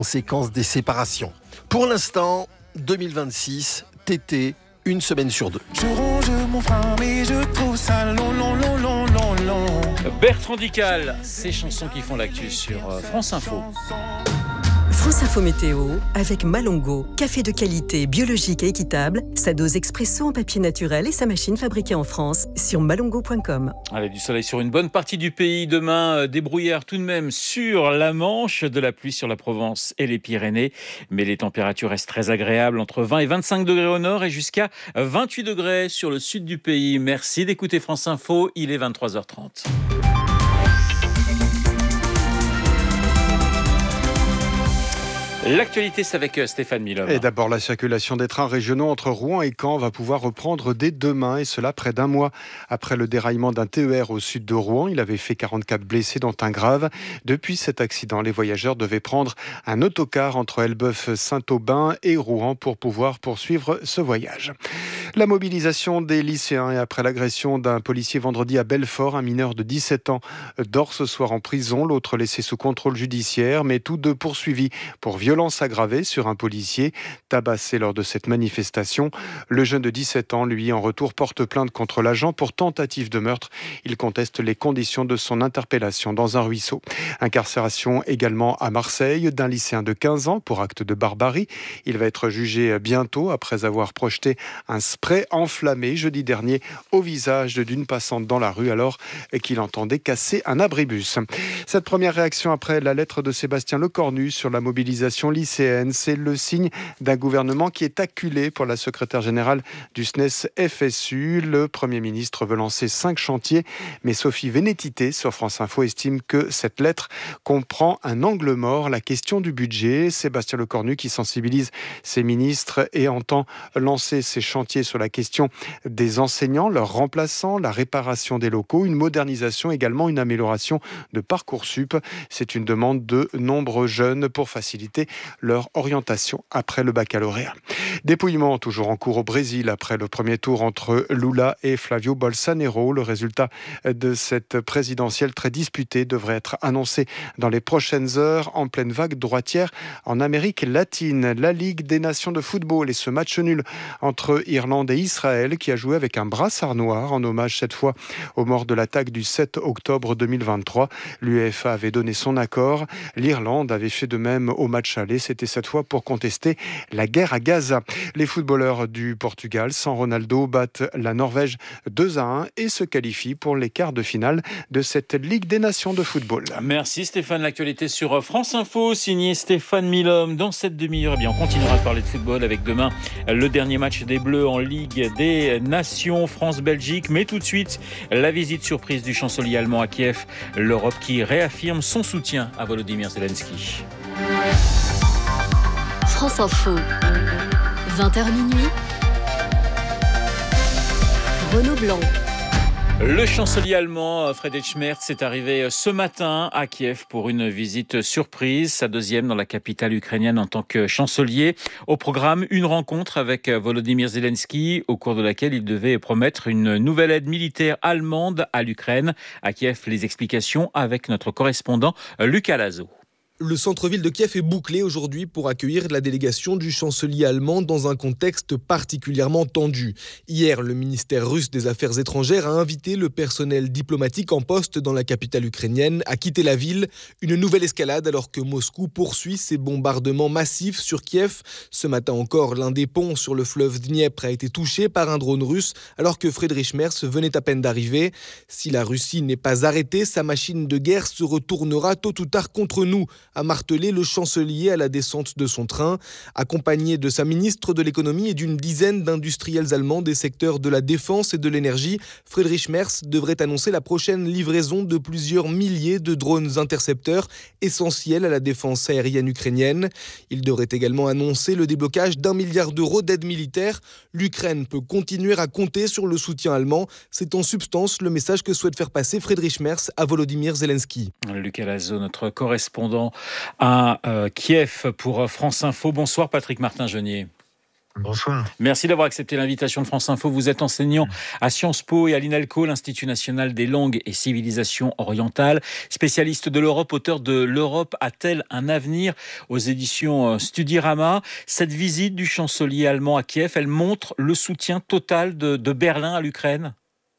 Conséquences des séparations. Pour l'instant, 2026, TT, une semaine sur 2. Je ronge mon frein, mais je trouve ça long. Bertrand Dical, ces chansons qui font l'actu sur France Info. France Info Météo avec Malongo, café de qualité, biologique et équitable, sa dose expresso en papier naturel et sa machine fabriquée en France sur malongo.com. Allez, du soleil sur une bonne partie du pays. Demain, des brouillards tout de même sur la Manche, de la pluie sur la Provence et les Pyrénées. Mais les températures restent très agréables, entre 20 et 25 degrés au nord et jusqu'à 28 degrés sur le sud du pays. Merci d'écouter France Info, il est 23h30. L'actualité, c'est avec Stéphane Milhomme. Et d'abord, la circulation des trains régionaux entre Rouen et Caen va pouvoir reprendre dès demain, et cela près d'un mois après le déraillement d'un TER au sud de Rouen. Il avait fait 44 blessés, dont un grave. Depuis cet accident, les voyageurs devaient prendre un autocar entre Elbeuf, Saint-Aubin et Rouen pour pouvoir poursuivre ce voyage. La mobilisation des lycéens et après l'agression d'un policier vendredi à Belfort, un mineur de 17 ans dort ce soir en prison, l'autre laissé sous contrôle judiciaire, mais tous deux poursuivis pour violence aggravée sur un policier tabassé lors de cette manifestation. Le jeune de 17 ans, lui, en retour, porte plainte contre l'agent pour tentative de meurtre. Il conteste les conditions de son interpellation dans un ruisseau. Incarcération également à Marseille d'un lycéen de 15 ans pour acte de barbarie. Il va être jugé bientôt après avoir projeté un spray enflammé jeudi dernier au visage d'une passante dans la rue alors qu'il entendait casser un abribus. Cette première réaction après la lettre de Sébastien Lecornu sur la mobilisation lycéenne, c'est le signe d'un gouvernement qui est acculé pour la secrétaire générale du SNES FSU. Le Premier ministre veut lancer 5 chantiers, mais Sophie Vénétité sur France Info estime que cette lettre comprend un angle mort, la question du budget. Sébastien Lecornu qui sensibilise ses ministres et entend lancer ces chantiers sur la question des enseignants, leurs remplaçants, la réparation des locaux, une modernisation, également une amélioration de Parcoursup. C'est une demande de nombreux jeunes pour faciliter leur orientation après le baccalauréat. Dépouillement toujours en cours au Brésil après le premier tour entre Lula et Flavio Bolsonaro. Le résultat de cette présidentielle très disputée devrait être annoncé dans les prochaines heures en pleine vague droitière en Amérique latine. La Ligue des Nations de football et ce match nul entre Irlande et Israël qui a joué avec un brassard noir en hommage cette fois aux morts de l'attaque du 7 octobre 2023. L'UEFA avait donné son accord. L'Irlande avait fait de même au match aller. C'était cette fois pour contester la guerre à Gaza. Les footballeurs du Portugal, sans Ronaldo, battent la Norvège 2-1 et se qualifient pour les quarts de finale de cette Ligue des Nations de football. Merci Stéphane. L'actualité sur France Info, signé Stéphane Milhomme. Dans cette demi-heure, on continuera de parler de football avec demain le dernier match des Bleus en Ligue des Nations, France-Belgique. Mais tout de suite, la visite surprise du chancelier allemand à Kiev. L'Europe qui réaffirme son soutien à Volodymyr Zelensky. France Info, 20h minuit, Renaud Blanc. Le chancelier allemand Friedrich Merz est arrivé ce matin à Kiev pour une visite surprise, sa deuxième dans la capitale ukrainienne en tant que chancelier. Au programme, une rencontre avec Volodymyr Zelensky, au cours de laquelle il devait promettre une nouvelle aide militaire allemande à l'Ukraine. À Kiev, les explications avec notre correspondant Lucas Lazo. Le centre-ville de Kiev est bouclé aujourd'hui pour accueillir la délégation du chancelier allemand dans un contexte particulièrement tendu. Hier, le ministère russe des Affaires étrangères a invité le personnel diplomatique en poste dans la capitale ukrainienne à quitter la ville. Une nouvelle escalade alors que Moscou poursuit ses bombardements massifs sur Kiev. Ce matin encore, l'un des ponts sur le fleuve Dniepr a été touché par un drone russe alors que Friedrich Merz venait à peine d'arriver. Si la Russie n'est pas arrêtée, sa machine de guerre se retournera tôt ou tard contre nous, a martelé le chancelier à la descente de son train. Accompagné de sa ministre de l'économie et d'une dizaine d'industriels allemands des secteurs de la défense et de l'énergie, Friedrich Merz devrait annoncer la prochaine livraison de plusieurs milliers de drones intercepteurs essentiels à la défense aérienne ukrainienne. Il devrait également annoncer le déblocage d'1 milliard d'euros d'aide militaire. L'Ukraine peut continuer à compter sur le soutien allemand. C'est en substance le message que souhaite faire passer Friedrich Merz à Volodymyr Zelensky. Lucas Lazo, notre correspondant à Kiev pour France Info. Bonsoir Patrick Martin-Genier. Bonsoir. Merci d'avoir accepté l'invitation de France Info. Vous êtes enseignant à Sciences Po et à l'INALCO, l'Institut national des langues et civilisations orientales, spécialiste de l'Europe, auteur de L'Europe a-t-elle un avenir aux éditions Studirama. Cette visite du chancelier allemand à Kiev, elle montre le soutien total de Berlin à l'Ukraine.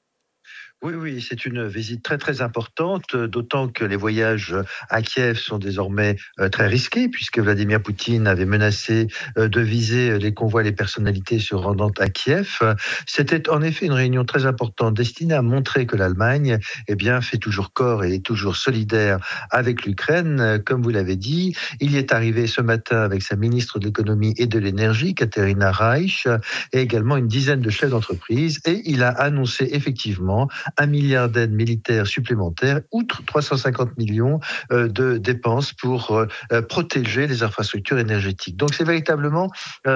Oui, c'est une visite très très importante, d'autant que les voyages à Kiev sont désormais très risqués, puisque Vladimir Poutine avait menacé de viser les convois et les personnalités se rendant à Kiev. C'était en effet une réunion très importante destinée à montrer que l'Allemagne fait toujours corps et est toujours solidaire avec l'Ukraine. Comme vous l'avez dit, il y est arrivé ce matin avec sa ministre de l'économie et de l'énergie, Katerina Reich, et également une dizaine de chefs d'entreprise, et il a annoncé effectivement 1 milliard d'aides militaires supplémentaires, outre 350 millions de dépenses pour protéger les infrastructures énergétiques. Donc c'est véritablement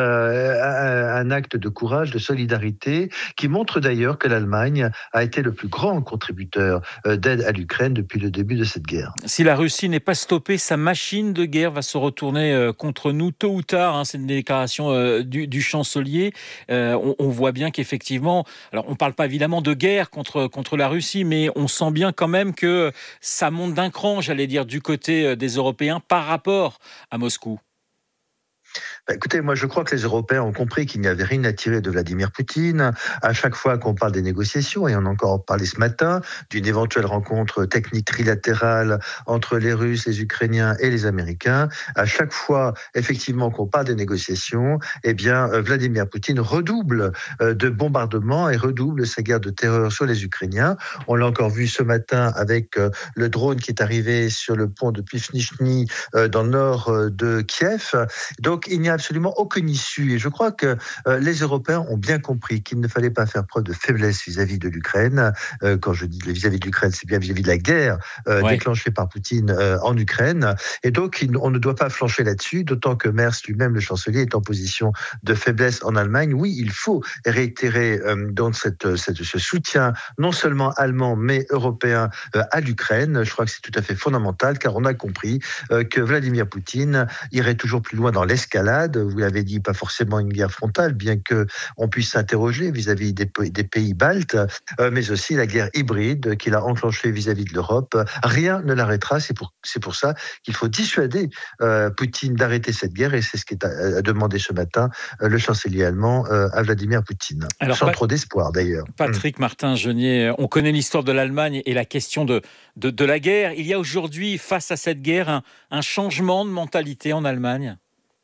un acte de courage, de solidarité, qui montre d'ailleurs que l'Allemagne a été le plus grand contributeur d'aide à l'Ukraine depuis le début de cette guerre. Si la Russie n'est pas stoppée, sa machine de guerre va se retourner contre nous tôt ou tard. C'est une déclaration du chancelier. On voit bien qu'effectivement, alors on ne parle pas évidemment de guerre contre la Russie, mais on sent bien quand même que ça monte d'un cran, j'allais dire, du côté des Européens par rapport à Moscou. Écoutez, moi je crois que les Européens ont compris qu'il n'y avait rien à tirer de Vladimir Poutine. À chaque fois qu'on parle des négociations, et on a encore parlé ce matin, d'une éventuelle rencontre technique trilatérale entre les Russes, les Ukrainiens et les Américains, à chaque fois effectivement qu'on parle des négociations, Vladimir Poutine redouble de bombardements et redouble sa guerre de terreur sur les Ukrainiens. On l'a encore vu ce matin avec le drone qui est arrivé sur le pont de Pivnitchny dans le nord de Kiev. Donc il n'y a absolument aucune issue. Et je crois que les Européens ont bien compris qu'il ne fallait pas faire preuve de faiblesse vis-à-vis de l'Ukraine. Quand je dis vis-à-vis de l'Ukraine, c'est bien vis-à-vis de la guerre déclenchée par Poutine en Ukraine. Et donc, on ne doit pas flancher là-dessus, d'autant que Merz lui-même, le chancelier, est en position de faiblesse en Allemagne. Oui, il faut réitérer donc ce soutien, non seulement allemand, mais européen à l'Ukraine. Je crois que c'est tout à fait fondamental, car on a compris que Vladimir Poutine irait toujours plus loin dans l'escalade. Vous l'avez dit, pas forcément une guerre frontale, bien qu'on puisse s'interroger vis-à-vis des pays baltes, mais aussi la guerre hybride qu'il a enclenchée vis-à-vis de l'Europe. Rien ne l'arrêtera. C'est pour ça qu'il faut dissuader Poutine d'arrêter cette guerre, et c'est ce qu'a demandé ce matin le chancelier allemand à Vladimir Poutine. Alors, sans trop d'espoir d'ailleurs. Patrick Martin-Genier, on connaît l'histoire de l'Allemagne et la question de la guerre. Il y a aujourd'hui, face à cette guerre, un changement de mentalité en Allemagne.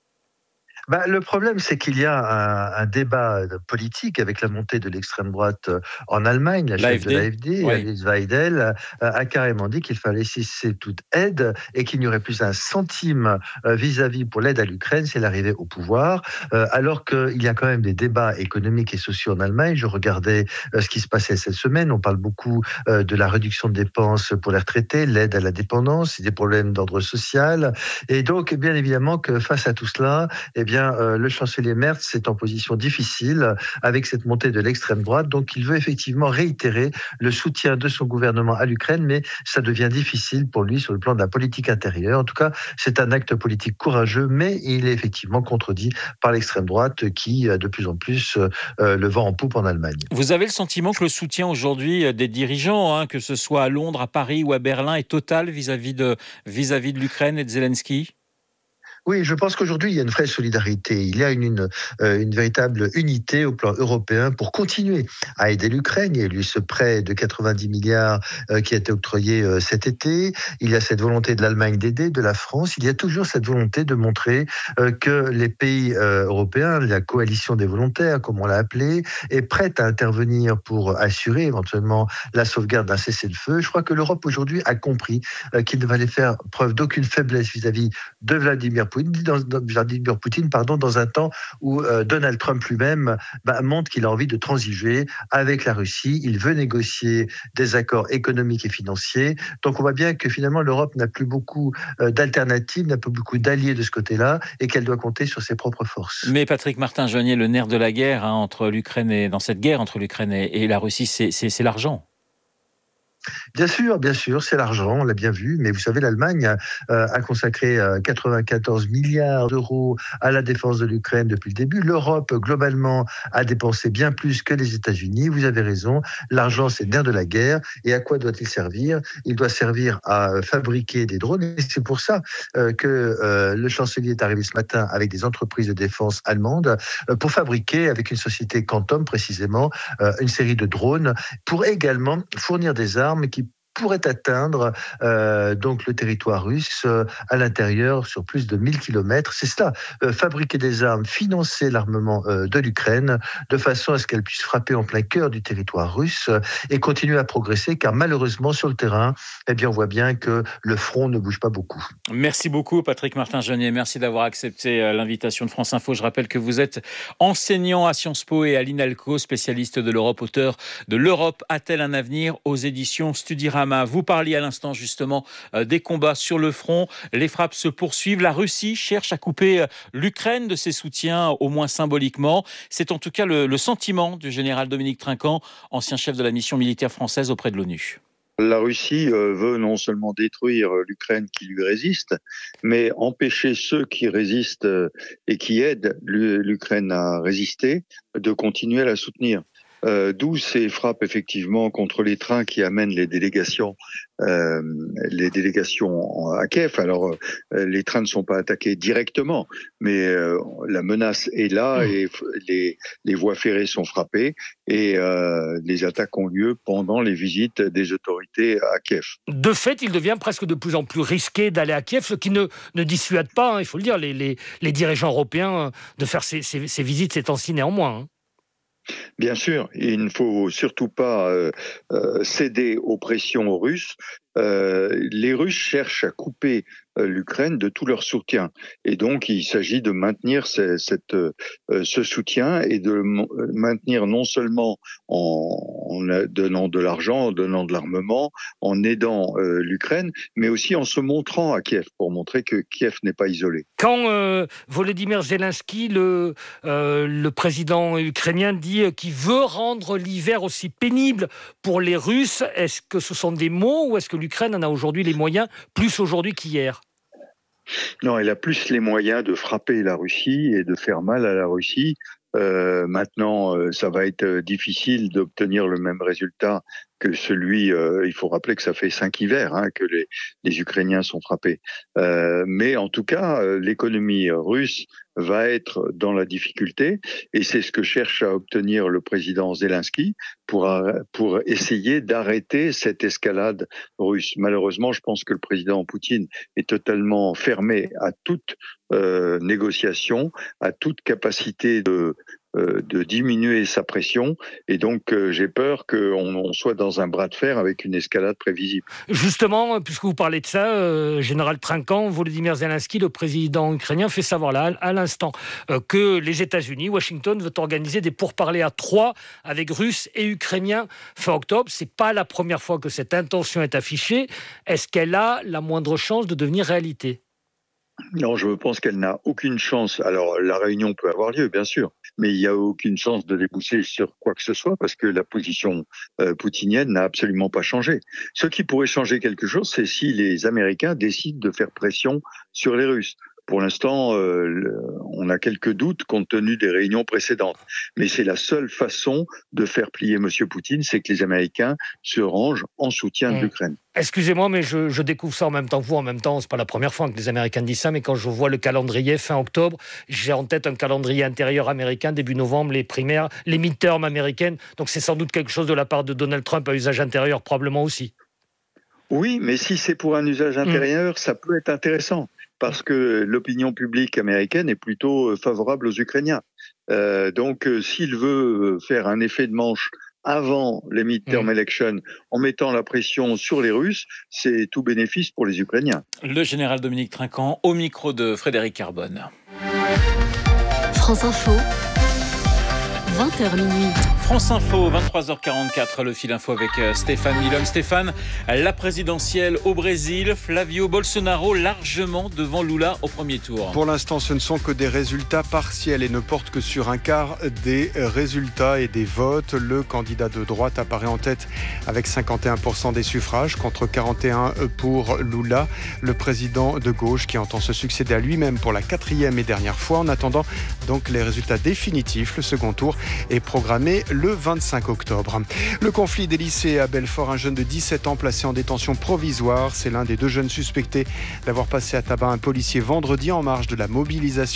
Le problème, c'est qu'il y a un débat politique avec la montée de l'extrême droite en Allemagne. La chef de l'AfD, Alice Weidel, a carrément dit qu'il fallait cesser toute aide et qu'il n'y aurait plus un centime vis-à-vis pour l'aide à l'Ukraine si elle arrivait au pouvoir. Alors qu'il y a quand même des débats économiques et sociaux en Allemagne. Je regardais ce qui se passait cette semaine. On parle beaucoup de la réduction de dépenses pour les retraités, l'aide à la dépendance, des problèmes d'ordre social. Et donc, bien évidemment que face à tout cela, le chancelier Merz est en position difficile avec cette montée de l'extrême droite. Donc, il veut effectivement réitérer le soutien de son gouvernement à l'Ukraine, mais ça devient difficile pour lui sur le plan de la politique intérieure. En tout cas, c'est un acte politique courageux, mais il est effectivement contredit par l'extrême droite qui a de plus en plus le vent en poupe en Allemagne. Vous avez le sentiment que le soutien aujourd'hui des dirigeants, que ce soit à Londres, à Paris ou à Berlin, est total vis-à-vis de l'Ukraine et de Zelensky ? Oui, je pense qu'aujourd'hui, il y a une vraie solidarité. Il y a une véritable unité au plan européen pour continuer à aider l'Ukraine. Il y a eu ce prêt de 90 milliards qui a été octroyé cet été. Il y a cette volonté de l'Allemagne d'aider, de la France. Il y a toujours cette volonté de montrer que les pays européens, la coalition des volontaires, comme on l'a appelé, est prête à intervenir pour assurer éventuellement la sauvegarde d'un cessez-le-feu. Je crois que l'Europe aujourd'hui a compris qu'il ne fallait faire preuve d'aucune faiblesse vis-à-vis de Vladimir Poutine, dans un temps où Donald Trump lui-même montre qu'il a envie de transiger avec la Russie. Il veut négocier des accords économiques et financiers. Donc on voit bien que finalement l'Europe n'a plus beaucoup d'alternatives, n'a plus beaucoup d'alliés de ce côté-là, et qu'elle doit compter sur ses propres forces. Mais Patrick Martin-Genier, le nerf de la guerre entre l'Ukraine et dans cette guerre entre l'Ukraine et la Russie, c'est l'argent. Bien sûr, c'est l'argent, on l'a bien vu, mais vous savez, l'Allemagne a consacré 94 milliards d'euros à la défense de l'Ukraine depuis le début. L'Europe, globalement, a dépensé bien plus que les États-Unis. Vous avez raison, l'argent, c'est le nerf de la guerre. Et à quoi doit-il servir ? Il doit servir à fabriquer des drones. Et c'est pour ça que le chancelier est arrivé ce matin avec des entreprises de défense allemandes pour fabriquer, avec une société Quantum précisément, une série de drones pour également fournir des armes qui pourraient atteindre donc le territoire russe à l'intérieur sur plus de 1000 km. C'est cela, fabriquer des armes, financer l'armement de l'Ukraine de façon à ce qu'elle puisse frapper en plein cœur du territoire russe et continuer à progresser, car malheureusement sur le terrain, eh bien, on voit bien que le front ne bouge pas beaucoup. Merci beaucoup Patrick Martin-Jeunier, merci d'avoir accepté l'invitation de France Info. Je rappelle que vous êtes enseignant à Sciences Po et à l'INALCO, spécialiste de l'Europe, auteur de L'Europe a-t-elle un avenir aux éditions Studirama. Vous parliez à l'instant justement des combats sur le front. Les frappes se poursuivent. La Russie cherche à couper l'Ukraine de ses soutiens, au moins symboliquement. C'est en tout cas le sentiment du général Dominique Trinquant, ancien chef de la mission militaire française auprès de l'ONU. La Russie veut non seulement détruire l'Ukraine qui lui résiste, mais empêcher ceux qui résistent et qui aident l'Ukraine à résister de continuer à la soutenir. D'où ces frappes effectivement contre les trains qui amènent les délégations à Kiev. Alors les trains ne sont pas attaqués directement, mais la menace est là et les voies ferrées sont frappées et les attaques ont lieu pendant les visites des autorités à Kiev. De fait, il devient presque de plus en plus risqué d'aller à Kiev, ce qui ne dissuade pas, il faut le dire, les dirigeants européens de faire ces visites ces temps-ci néanmoins. Bien sûr, il ne faut surtout pas céder aux pressions russes. Les Russes cherchent à couper l'Ukraine de tout leur soutien. Et donc, il s'agit de maintenir ce soutien et de maintenir non seulement en donnant de l'argent, en donnant de l'armement, en aidant l'Ukraine, mais aussi en se montrant à Kiev pour montrer que Kiev n'est pas isolé. Quand Volodymyr Zelensky, le président ukrainien, dit qu'il veut rendre l'hiver aussi pénible pour les Russes, est-ce que ce sont des mots ou est-ce que l'Ukraine en a aujourd'hui les moyens, plus aujourd'hui qu'hier ? Non, elle a plus les moyens de frapper la Russie et de faire mal à la Russie. Maintenant, ça va être difficile d'obtenir le même résultat que celui, il faut rappeler que ça fait 5 hivers que les Ukrainiens sont frappés. Mais en tout cas, l'économie russe va être dans la difficulté et c'est ce que cherche à obtenir le président Zelensky pour essayer d'arrêter cette escalade russe. Malheureusement, je pense que le président Poutine est totalement fermé à toute négociation, à toute capacité de diminuer sa pression et donc j'ai peur qu'on soit dans un bras de fer avec une escalade prévisible. Justement, puisque vous parlez de ça, Général Trinquant, Volodymyr Zelensky, le président ukrainien, fait savoir là à l'instant que les États-Unis, Washington, veut organiser des pourparlers à 3 avec Russes et Ukrainiens fin octobre. C'est pas la première fois que cette intention est affichée. Est-ce qu'elle a la moindre chance de devenir réalité ? Non, je pense qu'elle n'a aucune chance. Alors, la réunion peut avoir lieu, bien sûr, mais il n'y a aucune chance de déboucher sur quoi que ce soit parce que la position poutinienne n'a absolument pas changé. Ce qui pourrait changer quelque chose, c'est si les Américains décident de faire pression sur les Russes. Pour l'instant, on a quelques doutes compte tenu des réunions précédentes. Mais c'est la seule façon de faire plier M. Poutine, c'est que les Américains se rangent en soutien de l'Ukraine. Excusez-moi, mais je découvre ça en même temps que vous. En même temps, c'est pas la première fois que les Américains disent ça, mais quand je vois le calendrier fin octobre, j'ai en tête un calendrier intérieur américain, début novembre, les primaires, les midterms américaines. Donc c'est sans doute quelque chose de la part de Donald Trump à usage intérieur, probablement aussi. Oui, mais si c'est pour un usage intérieur, ça peut être intéressant. Parce que l'opinion publique américaine est plutôt favorable aux Ukrainiens. Donc, s'il veut faire un effet de manche avant les midterm elections en mettant la pression sur les Russes, c'est tout bénéfice pour les Ukrainiens. Le général Dominique Trinquant au micro de Frédéric Carbone. France Info, 20h minuit. France Info, 23h44, le fil info avec Stéphane Milhomme. Stéphane, la présidentielle au Brésil, Flavio Bolsonaro largement devant Lula au premier tour. Pour l'instant, ce ne sont que des résultats partiels et ne portent que sur un quart des résultats et des votes. Le candidat de droite apparaît en tête avec 51% des suffrages contre 41% pour Lula, le président de gauche qui entend se succéder à lui-même pour la 4e et dernière fois. En attendant donc les résultats définitifs, le second tour est programmé le 25 octobre. Le conflit des lycées à Belfort, un jeune de 17 ans placé en détention provisoire. C'est l'un des 2 jeunes suspectés d'avoir passé à tabac un policier vendredi en marge de la mobilisation